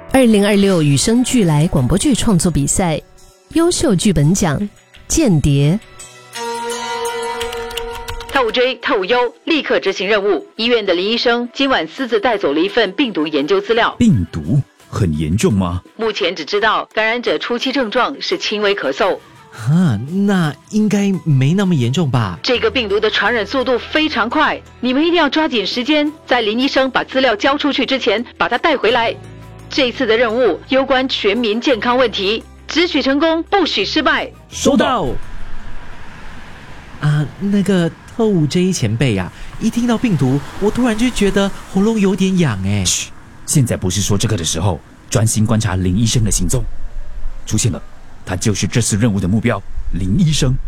2026与生俱来广播剧创作比赛优秀剧本奖《间谍》。 特务 J、特务 U 立刻执行任务。医院的林医生今晚私自带走了一份病毒研究资料。 病毒很严重吗？ 目前只知道感染者初期症状是轻微咳嗽。 那应该没那么严重吧？ 这个病毒的传染速度非常快，你们一定要抓紧时间，在林医生把资料交出去之前把他带回来。这次的任务攸关全民健康问题，只许成功不许失败。 收到。那个特务 J 前辈啊，一听到病毒我突然就觉得喉咙有点痒哎。 嘘，现在不是说这个的时候，专心观察林医生的行踪。出现了，他就是这次任务的目标，林医生。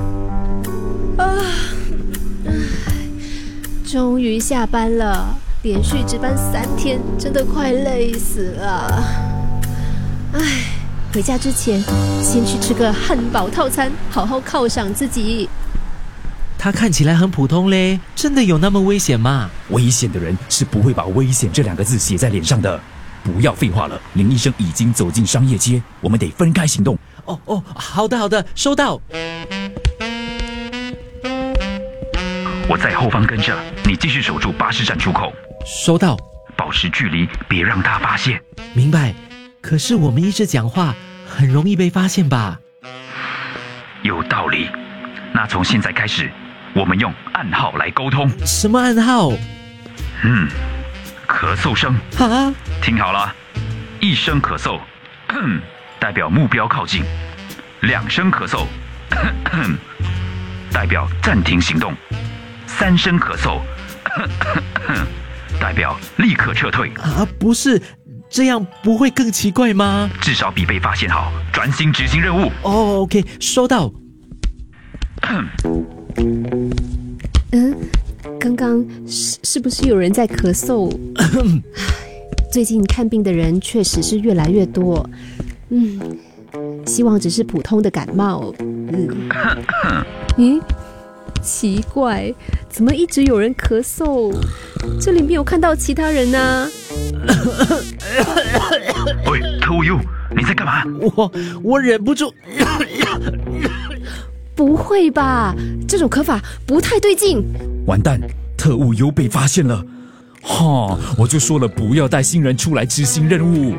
终于下班了，连续值班3天，真的快累死了。回家之前先去吃个汉堡套餐，好好犒赏自己。 他看起来很普通嘞，真的有那么危险吗？ 危险的人是不会把危险这2个字写在脸上的。不要废话了，林医生已经走进商业街，我们得分开行动。 好的，收到。 我在后方跟着，你继续守住巴士站出口。 收到。 保持距离，别让他发现。 明白。可是我们一直讲话，很容易被发现吧？ 有道理。那从现在开始，我们用暗号来沟通。 什么暗号？ 咳嗽声。听好了，1声咳嗽，代表目标靠近；2声咳嗽，代表暂停行动；3声咳嗽，代表立刻撤退。 不是，这样不会更奇怪吗？ 至少比被发现好，专心执行任务。 OK， 收到。 刚刚是不是有人在咳嗽？最近看病的人确实是越来越多，希望只是普通的感冒。奇怪，怎么一直有人咳嗽？这里没有看到其他人啊。 喂，特务 U， 你在干嘛？ 我忍不住。 不会吧，这种咳法不太对劲。 完蛋，特务 U 被发现了。我就说了不要带新人出来执行任务。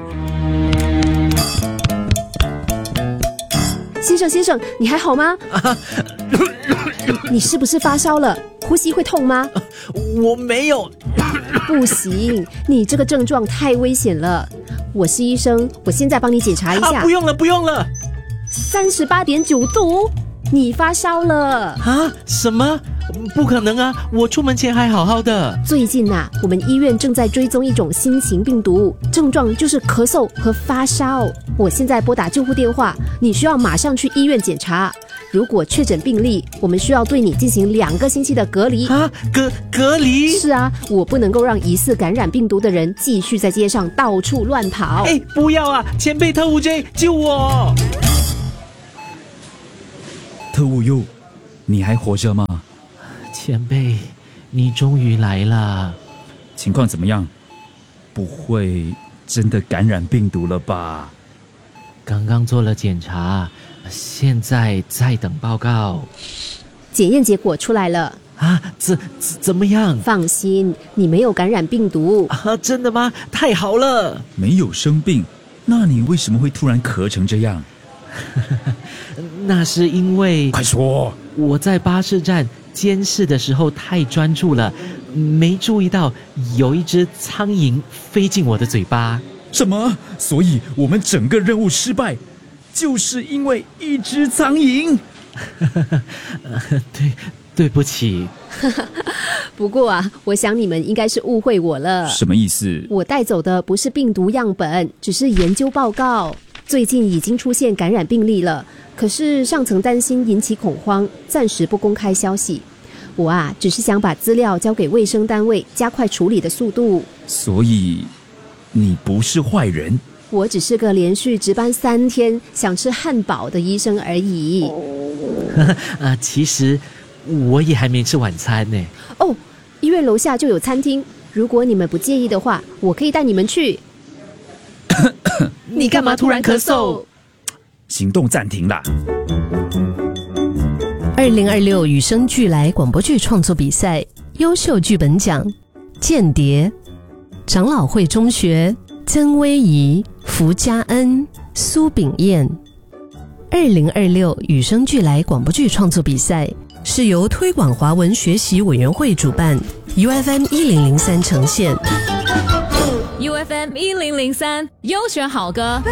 先生，你还好吗？你是不是发烧了？呼吸会痛吗？ 我没有。 不行，你这个症状太危险了。我是医生，我现在帮你检查一下。 不用了。 38.9度，你发烧了。 什么？不可能啊，我出门前还好好的。 最近我们医院正在追踪一种新型病毒，症状就是咳嗽和发烧。我现在拨打救护电话，你需要马上去医院检查。如果确诊病例，我们需要对你进行2个星期的隔离。 隔离？ 是啊，我不能够让疑似感染病毒的人继续在街上到处乱跑。 不要啊，前辈特务 J， 救我！ 特务 U， 你还活着吗？ 前辈，你终于来了。 情况怎么样？不会真的感染病毒了吧？ 刚刚做了检查，现在在等报告。 检验结果出来了。 怎么样？ 放心，你没有感染病毒。 真的吗？太好了。 没有生病，那你为什么会突然咳成这样？ 那是因为…… 快说！ 我在巴士站监视的时候太专注了，没注意到有一只苍蝇飞进我的嘴巴。 什么？所以我们整个任务失败，就是因为一只苍蝇？ 对不起。 不过我想你们应该是误会我了。 什么意思？ 我带走的不是病毒样本，只是研究报告。最近已经出现感染病例了，可是上层担心引起恐慌，暂时不公开消息。我只是想把资料交给卫生单位，加快处理的速度。 所以你不是坏人？ 我只是个连续值班3天想吃汉堡的医生而已。 其实我也还没吃晚餐呢。 医院楼下就有餐厅，如果你们不介意的话，我可以带你们去。 你干嘛突然咳嗽？ 行动暂停啦。 2026与生俱来广播剧创作比赛优秀剧本奖，间谍，长老会中学，曾威仪、福嘉恩、苏炳燕。2026与生俱来广播剧创作比赛是由推广华文学习委员会主办， UFM 1003呈现。 UFM 1003优选好歌。